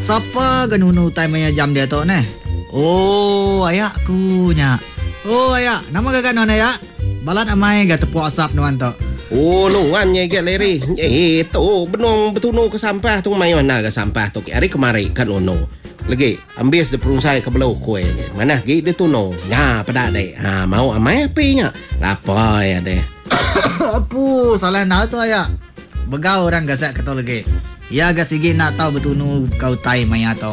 Siapa genunu time maya jam dia tu neh? Oh, ayakku nya. Oh, ayak. Nama gagak nuan ayak? Balat amai gak tepuk asap nuan tu. Oh, nuan nya gak leri. Tu benong betunu ke sampah tu mai mana ke sampah tu. Hari kemari kan ono. Lagi ambil de perungsai ke belau kue. Mana gi de tuno. Nya pada dek. Ha mau amai api nya. Lapa ya deh. Apu, salah nak tu ayak. Begau orang gasak kata lagi. Ya gak sigi nak tahu betunu kau tai maya tau.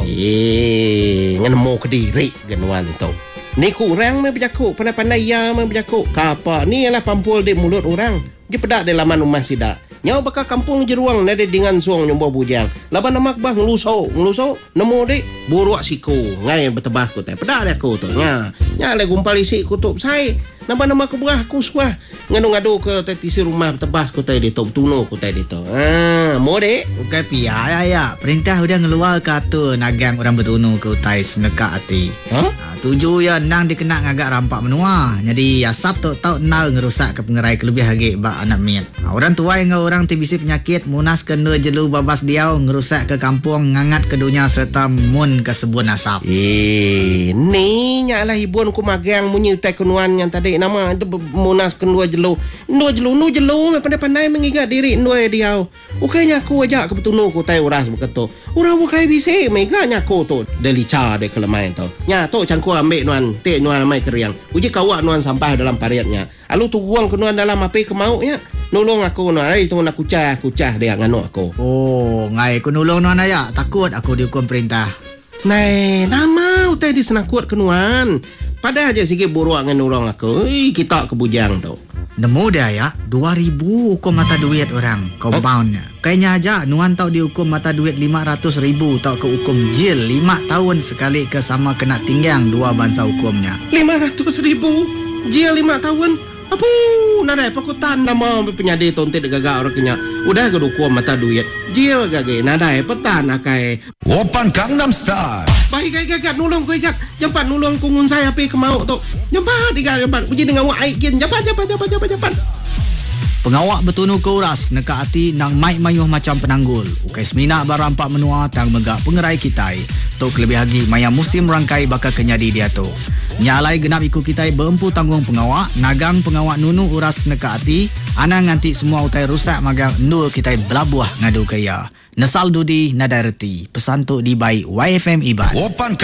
Ngan mau ke diri genuan tu. Ni kurang me berjakuk, pandai-pandai ya me berjakuk. Kapa ni ialah pampul di mulut orang. Dia pedak di laman rumah sidak. Nyau bakal kampung jeruang nade dengan suang nyombo bujang. Laban namak bah ngeluso, nemu dek buruk siku. Ngai betebas ku teh. Pedak dia ku tu. Nya le gumpal isi kutup sai. Nama-nama ku berah ku suah. Ngadu-ngadu ke tetisi rumah tebas ku tadi tu tuno ku tadi tu. Mau dek? Bukan pia ya. Perintah udah ngeluar kata nagang orang bertunu ke utai seneka hati. Tuju ya nang dikena ngagak rampak menua. Jadi asap tu tau nal ngerusak ke pengerai kelebih hagi bak anak miat. Orang tua yang orang tibisi penyakit munas kena jelu babas diau ngerusak ke kampung ngangat ke dunia serta mun ke sebun asap. Ni nyalah ibun ku magang munyi utai kenuan yang tadi nama munas kedua jelu nu jelu pandai-pandai mengingat diri ndua diau ukainya aku ajak ke betunu ku tai uras beketo urang bukai bisi meganya aku tu delica de kelemain tu nya tu cangku ambil nuan te nuan mai keriang uji kawak nuan sampah dalam pariatnya alu tu buang ke nuan dalam api kemau nya nolong aku nuan ai tu nak kucah dia nganu aku. Oh ngai ku nolong nuan aya takut aku dihukum perintah. Nai nama utai di senakut kenuan. Pada aja sikit buruk dengan orang aku. Kita kebujang tu. Nemu dia ya 2,000 hukum mata duit orang compoundnya. Kayaknya aja nuan tau dihukum mata duit 500,000 tau ke hukum jil 5 tahun sekali ke sama kena tinggang 2 bangsa hukumnya. 500,000 jil 5 tahun. Apa nadai pakutan nama penyadi tonte de gaga orang kenya. Udah ke hukum mata duit jil gage nadai petan akai. Open Gangnam Style. Baik gagak nulung ku ikat. Jampan nulung ku ngun saya api kemau tu. Jampan uji dengan wak aikin. Jampan. Pengawak betunu ke uras neka hati nang mai mayuh macam penanggul. Ukai semina barampak menua tang megak pengerai kitai. Tok lebih lagi maya musim rangkai bakal kenyadi dia tu. Nyalai genap ikut kitai berempu tanggung pengawak, nagang pengawak nunu uras neka hati, ana nganti semua utai rusak magang endul kitai belabuah ngadu kaya. Nesal dudi nadai reti. Pesan tu di baik YFM Iban.